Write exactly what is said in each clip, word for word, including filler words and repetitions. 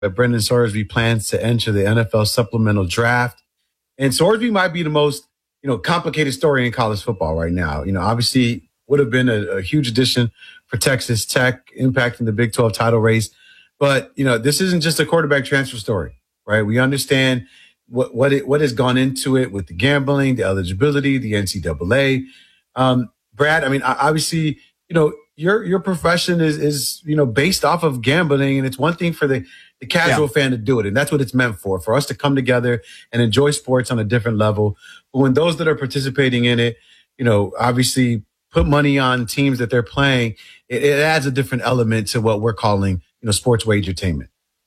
that Brendan Sorsby plans to enter the N F L supplemental draft. And Sorsby might be the most, you know, complicated story in college football right now. You know, obviously would have been a, a huge addition for Texas Tech, impacting the Big twelve title race. But, you know, this isn't just a quarterback transfer story, right? We understand what what it, what has gone into it with the gambling, the eligibility, the N C double A. Um, Brad, I mean, obviously, you know, your your profession is is you know based off of gambling, and it's one thing for the the casual yeah. fan to do it, and that's what it's meant for for us to come together and enjoy sports on a different level. But when those that are participating in it, you know, obviously put money on teams that they're playing, it, it adds a different element to what we're calling, you know, sports wagertainment.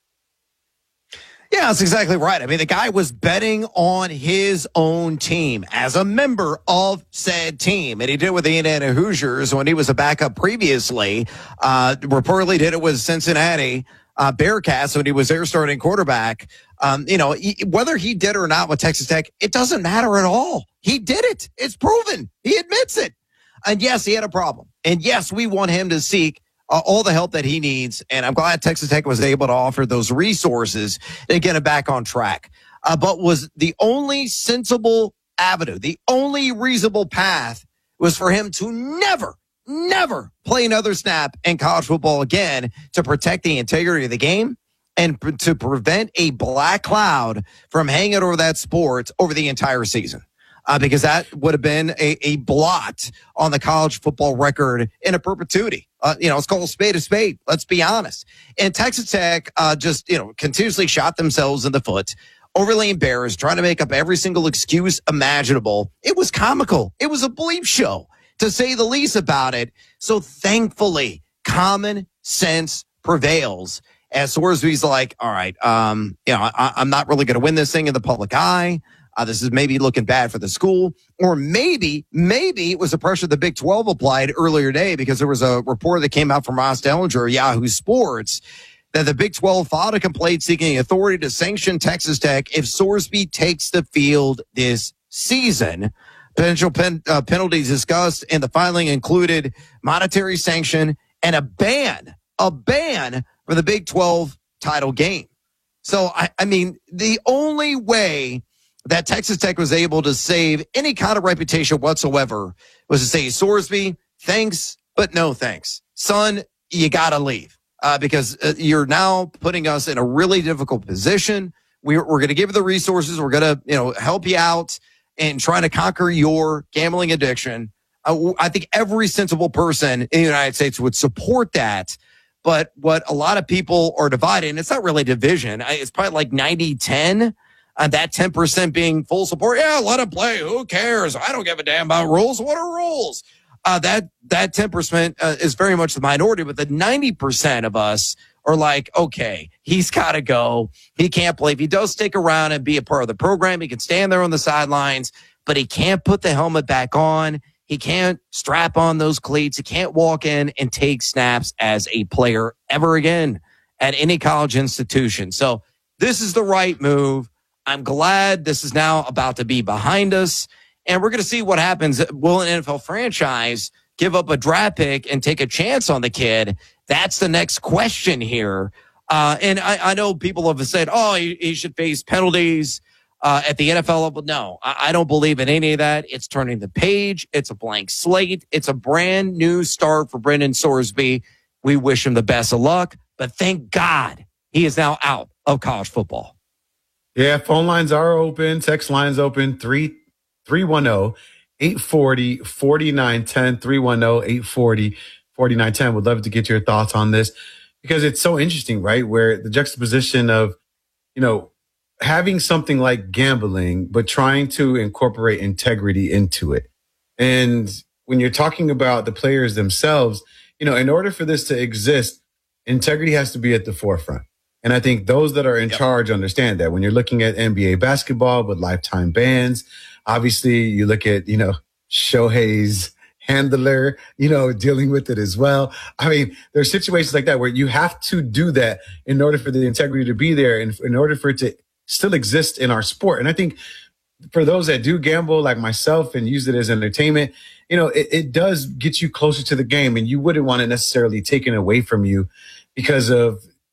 Yeah, that's exactly right. I mean, the guy was betting on his own team as a member of said team. And he did it with the Indiana Hoosiers when he was a backup previously. Uh, reportedly did it with Cincinnati uh, Bearcats when he was their starting quarterback. Um, you know, whether he did or not with Texas Tech, it doesn't matter at all. He did it. It's proven. He admits it. And yes, he had a problem. And yes, we want him to seek Uh, all the help that he needs. And I'm glad Texas Tech was able to offer those resources to get him back on track. Uh, but was the only sensible avenue, the only reasonable path was for him to never, never play another snap in college football again to protect the integrity of the game and pr- to prevent a black cloud from hanging over that sport over the entire season. Uh, because that would have been a, a blot on the college football record in a perpetuity. Uh, you know, it's called a spade a spade. Let's be honest. And Texas Tech uh, just, you know, continuously shot themselves in the foot, overly embarrassed, trying to make up every single excuse imaginable. It was comical. It was a bleep show, to say the least about it. So thankfully, common sense prevails. As Sorsby's like, all right, um, you know, I, I'm not really going to win this thing in the public eye. Uh, this is maybe looking bad for the school, or maybe, maybe it was a pressure the Big twelve applied earlier today, because there was a report that came out from Ross Dellinger, Yahoo Sports, that the Big twelve filed a complaint seeking authority to sanction Texas Tech if Sorsby takes the field this season. Potential pen, uh, penalties discussed in the filing included monetary sanction and a ban, a ban for the Big twelve title game. So, I, I mean, the only way that Texas Tech was able to save any kind of reputation whatsoever was to say, Sorsby, thanks, but no thanks. Son, you got to leave uh, because uh, you're now putting us in a really difficult position. We're, we're going to give you the resources. We're going to, you know, help you out in trying to conquer your gambling addiction. Uh, I think every sensible person in the United States would support that. But what a lot of people are divided, and it's not really division. It's probably like ninety ten. Uh, that ten percent being full support. Yeah, let him play. Who cares? I don't give a damn about rules. What are rules? Uh, that, that ten percent uh, is very much the minority, but the ninety percent of us are like, okay, he's got to go. He can't play. If he does stick around and be a part of the program, he can stand there on the sidelines, but he can't put the helmet back on. He can't strap on those cleats. He can't walk in and take snaps as a player ever again at any college institution. So this is the right move. I'm glad this is now about to be behind us, and we're going to see what happens. Will an N F L franchise give up a draft pick and take a chance on the kid? That's the next question here. Uh, and I, I know people have said, oh, he, he should face penalties uh, at the N F L level. No, I, I don't believe in any of that. It's turning the page. It's a blank slate. It's a brand new start for Brendan Sorsby. We wish him the best of luck, but thank God he is now out of college football. Yeah, phone lines are open. Text lines open. three three one zero, eight four zero, four nine one zero. three one zero, eight four zero, four nine one zero. Would love to get your thoughts on this, because it's so interesting, right? Where the juxtaposition of, you know, having something like gambling, but trying to incorporate integrity into it. And when you're talking about the players themselves, you know, in order for this to exist, integrity has to be at the forefront. And I think those that are in yep. charge understand that. When you're looking at N B A basketball with lifetime bans, obviously you look at, you know, Shohei's handler, you know, dealing with it as well. I mean, there's situations like that where you have to do that in order for the integrity to be there and in order for it to still exist in our sport. And I think for those that do gamble like myself and use it as entertainment, you know, it, it does get you closer to the game, and you wouldn't want it necessarily taken away from you because of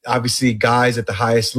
obviously guys at the highest